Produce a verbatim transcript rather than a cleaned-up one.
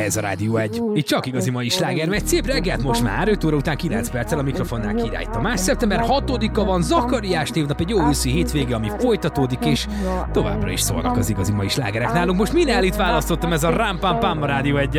ez a Rádió egy. Itt csak igazi mai sláger, mert szép reggelt most már öt óra után kilenc perccel a mikrofonnál Király Tamás. szeptember hatodika van, Zakariás névnap, egy jó őszi hétvége, ami folytatódik, és továbbra is szólnak az igazi mai slágerek nálunk. Most minél itt választottam, ez a Ram Pam Pam a Rádió egy.